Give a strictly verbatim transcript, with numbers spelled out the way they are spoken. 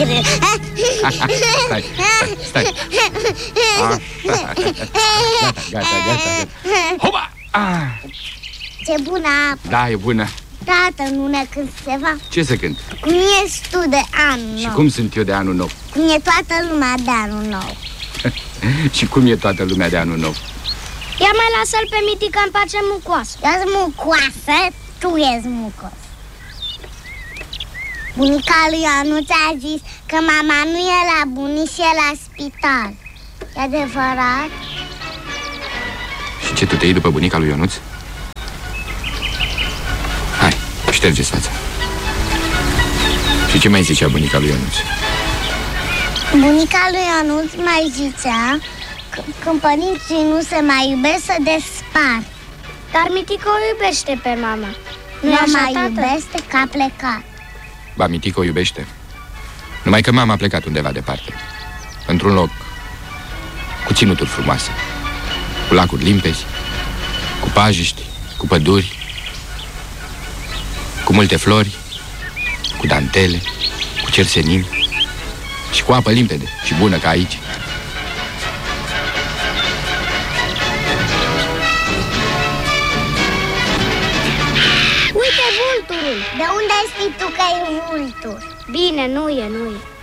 greu. Stai, stai, stai. Gata, gata, gata. Hopa! Ce bună apă. Da, e bună. Tată, nu ne cânt ceva? Ce să cânt? Cum ești tu de anul nou? Și cum sunt eu de anul nou? Cum e toată lumea de anul nou? Și cum e toată lumea de anul nou? Ia mai lasă-l pe Mitică în pace mucoasă. Eu-s mucoasă, tu ești mucos. Bunica lui Ionuț a zis că mama nu e la bunici și e la spital. E adevărat? Și ce, tu te iei după bunica lui Ionuț? Hai, ștergeți fața. Și ce mai zicea bunica lui Ionuț? Bunica lui Ionuț mai zicea că când părinții nu se mai iubesc, să despart. Dar Mitică o iubește pe mama. Nu Nu-i o așa, mai tată? iubește că a plecat. Ba, Mitică o iubește. Numai că mama a plecat undeva departe, într-un loc cu ținuturi frumoase, cu lacuri limpezi, cu pajiști, cu păduri, cu multe flori, cu dantele, cu cersenin și cu apă limpede și bună ca aici. Uite vulturul! De unde știi tu că e vultur? Bine, nu e, nu e.